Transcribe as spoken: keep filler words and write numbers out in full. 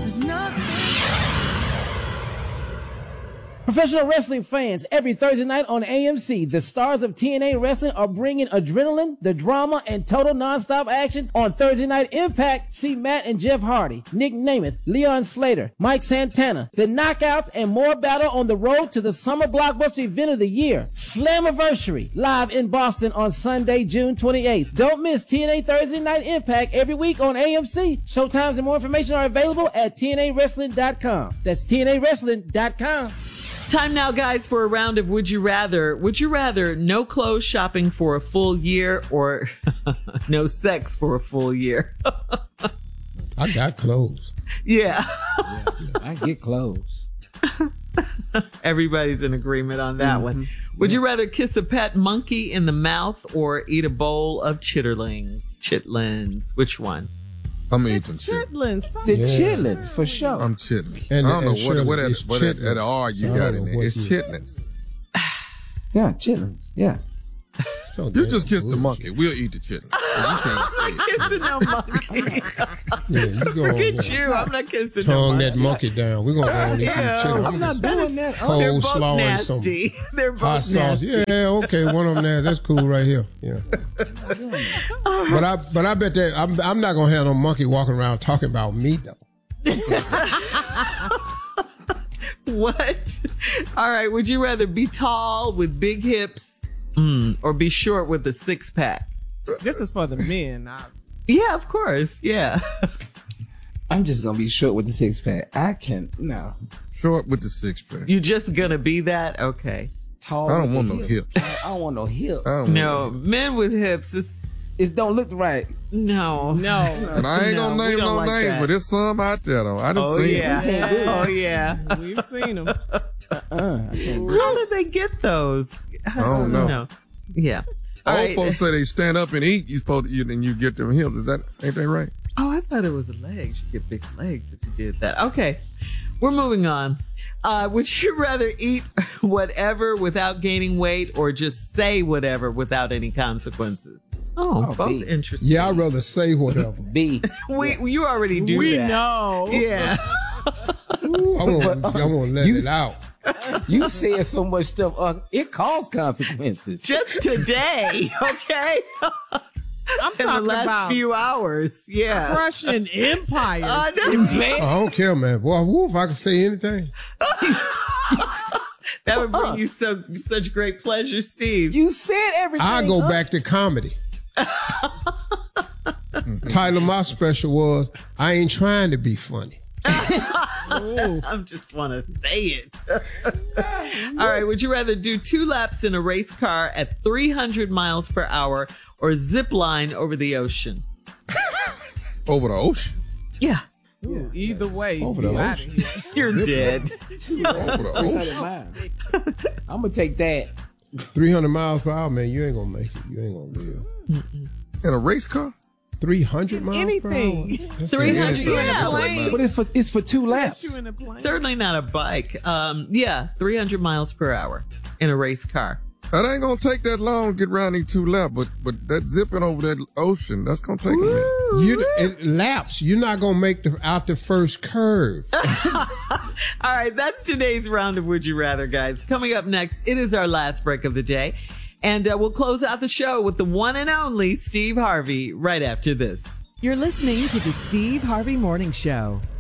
There's nothing. Professional wrestling fans, every Thursday night on A M C, the stars of T N A Wrestling are bringing adrenaline, the drama, and total nonstop action on Thursday Night Impact. See Matt and Jeff Hardy, Nick Namath, Leon Slater, Mike Santana, the Knockouts, and more battle on the road to the summer blockbuster event of the year, Slammiversary, live in Boston on Sunday, June twenty-eighth. Don't miss T N A Thursday Night Impact every week on A M C. Showtimes and more information are available at T N A wrestling dot com. That's T N A wrestling dot com. Time now, guys, for a round of Would You Rather. Would you rather no clothes shopping for a full year or no sex for a full year? I got clothes. Yeah. yeah, yeah. I get clothes. Everybody's in agreement on that mm-hmm. one. Would yeah. you rather kiss a pet monkey in the mouth or eat a bowl of chitterlings? Chitlins. Which one? I'm eating chitlins. The yeah. chitlins, for sure. I'm chitlins. And, I don't and know what, what, at, what at, at R you so got in there. It's chitlins. Yeah, chitlins. Yeah. So you just kiss the monkey. We'll eat the chitlins. I'm not kissing no monkey. Yeah, you go Look on at you. I'm not kissing tongue no monkey. that monkey down. We're going to go on and eat some chitlins. I'm not doing that. Cold They're both slaw nasty. and some They're both hot sauce. nasty. Yeah, okay, one of them there. That's cool right here. Yeah. But I, but I bet that I'm, I'm not gonna have no monkey walking around talking about me though. What? All right. Would you rather be tall with big hips, mm, or be short with a six pack? This is for the men. I... Yeah, of course. Yeah. I'm just gonna be short with the six pack. I can no. Short with the six pack. You just gonna be that? Okay. Tall. I don't want no hips. I don't want no hips. No, men with hips. It's, it don't look right. No, no. And I ain't no, gonna name no like names, that. but there's some out there though. I done oh, seen yeah. them. Oh yeah. We've seen them. Uh-uh, I can't How did they get those? I don't know. know. Yeah. Old right. folks say they stand up and eat. You supposed to eat and you get them hips. Is that ain't that right? Oh, I thought it was the legs. You get big legs if you did that. Okay, we're moving on. Uh, would you rather eat whatever without gaining weight or just say whatever without any consequences? Oh, oh both B. interesting. Yeah, I'd rather say whatever. B. We you already do we that. know. Yeah. I'm gonna, I'm gonna let You- it out. You said so much stuff. Uh, it caused consequences. Just today, okay? I'm In talking the last about few hours. Yeah. crushing empires. I know. I don't care, man. Boy, woo, if I can say anything. That would bring you so such great pleasure, Steve. You said everything. I go huh? back to comedy. Title of my special was, I ain't trying to be funny. I just want to say it. All right. Would you rather do two laps in a race car at three hundred miles per hour or zip line over the ocean? Over the ocean. Yeah. Ooh, either way, Over the you outta ocean. here. You're dead. Over the ocean. I'm gonna take that. three hundred miles per hour, man, you ain't gonna make it. You ain't gonna live. Mm-mm. In a race car? three hundred miles Anything. per hour? That's three hundred, anything. yeah. Plane. But it's for it's for two laps. You in a plane. Certainly not a bike. Um, yeah, three hundred miles per hour in a race car. That ain't gonna take that long to get around these two laps, but but that zipping over that ocean, that's gonna take a minute. You it laps. You're not gonna make the out the first curve. All right, that's today's round of Would You Rather, guys. Coming up next, it is our last break of the day. And uh, we'll close out the show with the one and only Steve Harvey right after this. You're listening to the Steve Harvey Morning Show.